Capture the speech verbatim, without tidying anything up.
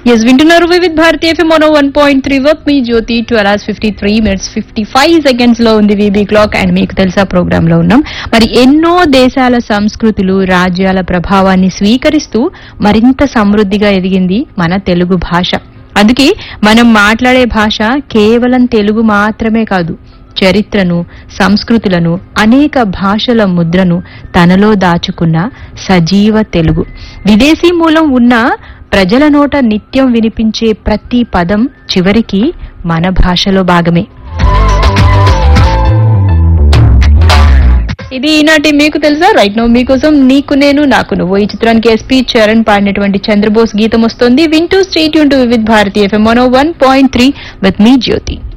Yes వింటున్నారు Vividh Bharati FM one one point three work మీ జ్యోతి twelve hours fifty three minutes fifty five seconds లో ఉంది VB clock and మీకు తెలుసా programme లో ఉన్నాం. మరి ఎన్నో దేశాల సంస్కృతులు రాజ్యాల ప్రభావాన్ని స్వీకరిస్తూ మరింత సమృద్ధిగా ఎదిగింది మన తెలుగు భాష. అందుకే మనం మాట్లాడే భాష కేవలం తెలుగు మాత్రమే కాదు, చరిత్రను సంస్కృతులను అనేక భాషల ముద్రను తనలో దాచుకున్న సజీవ తెలుగు. విదేశీ మూలం ఉన్న ప్రజల నోట నిత్యం వినిపించే ప్రతి పదం చివరికి మన భాషలో భాగమే. ఇది ఈనాటి మీకు తెలుసా. రైట్ నౌ మీకోసం నీకు నేను నాకు నువ్వు ఈ చిత్రానికి ఎస్పీ చరణ్ పాడినటువంటి చంద్రబోస్ గీతం వస్తుంది. వింటూ state Yoon to Vividh Bharati FM one point three with me Jyothi.